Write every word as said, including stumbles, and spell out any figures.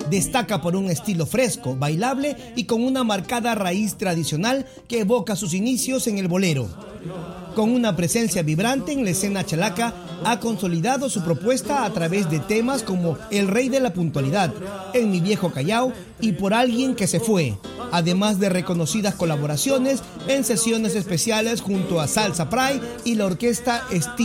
Destaca por un estilo fresco, bailable y con una marcada raíz tradicional que evoca sus inicios en el bolero. Con una presencia vibrante en la escena chalaca, ha consolidado su propuesta a través de temas como El Rey de la Puntualidad, En mi viejo Callao y Por alguien que se fue, además de reconocidas colaboraciones en sesiones especiales junto a Salsa Pride y la orquesta Estilo